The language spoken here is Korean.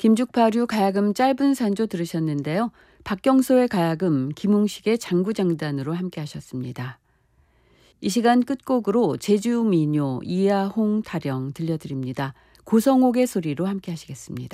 김죽파류 가야금 짧은 산조 들으셨는데요. 박경소의 가야금, 김웅식의 장구장단으로 함께 하셨습니다. 이 시간 끝곡으로 제주 민요 이하홍 타령 들려드립니다. 고성옥의 소리로 함께 하시겠습니다.